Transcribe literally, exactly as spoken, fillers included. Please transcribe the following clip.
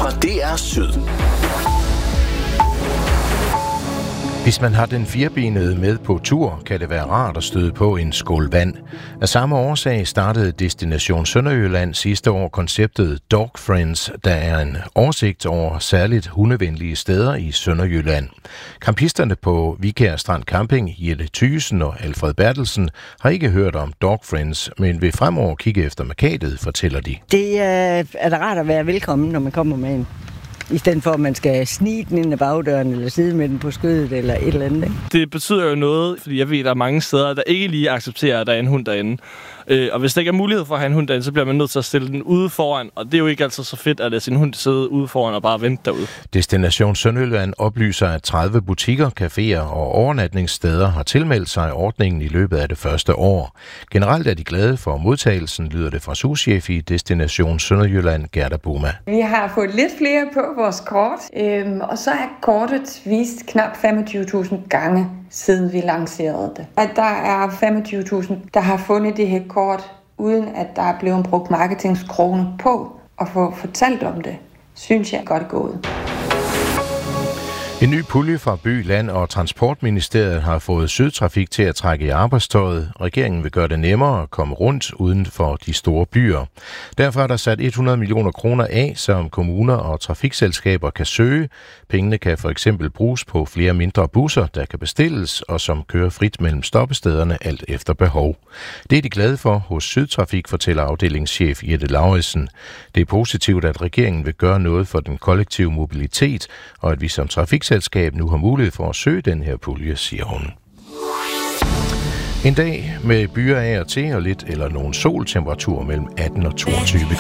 fra D R Syd. Hvis man har den firbenede med på tur, kan det være rart at støde på en skål vand. Af samme årsag startede Destination Sønderjylland sidste år konceptet Dog Friends, der er en oversigt over særligt hundevenlige steder i Sønderjylland. Campisterne på Vikær Strand Camping, Jette Thysen og Alfred Bertelsen, har ikke hørt om Dog Friends, men vil fremover kigge efter markedet, fortæller de. Det er, er da rart at være velkommen, når man kommer med en. I stedet for, at man skal snige den ind ad bagdøren, eller sidde med den på skødet, eller et eller andet. Ikke? Det betyder jo noget, fordi jeg ved, at der er mange steder, der ikke lige accepterer, at der er en hund derinde. Øh, og hvis der ikke er mulighed for at have en hund derinde, så bliver man nødt til at stille den ude foran. Og det er jo ikke altid så fedt, at lade sin hund sidde ude foran og bare vente derude. Destination Sønderjylland oplyser, at tredive butikker, caféer og overnatningssteder har tilmeldt sig ordningen i løbet af det første år. Generelt er de glade for modtagelsen, lyder det fra souschef i Destination Sønderjylland, Gerda Boma. Vi har fået lidt flere på vores kort, øhm, og så er kortet vist knap femogtyve tusind gange, siden vi lancerede det. At der er femogtyve tusind, der har fundet det her kort, uden at der er blevet brugt marketingskroner på at få fortalt om det, synes jeg godt gået. En ny pulje fra By, Land og Transportministeriet har fået Sydtrafik til at trække i arbejdstøjet. Regeringen vil gøre det nemmere at komme rundt uden for de store byer. Derfor er der sat hundrede millioner kroner af, som kommuner og trafikselskaber kan søge. Pengene kan for eksempel bruges på flere mindre busser, der kan bestilles og som kører frit mellem stoppestederne alt efter behov. Det er de glade for hos Sydtrafik, fortæller afdelingschef Jette Lauritsen. Det er positivt, at regeringen vil gøre noget for den kollektive mobilitet, og at vi som trafikselskab selskab nu har mulighed for at søge den her pulje, siger hun. En dag med byer af og til og lidt eller nogen soltemperatur mellem atten og toogtyve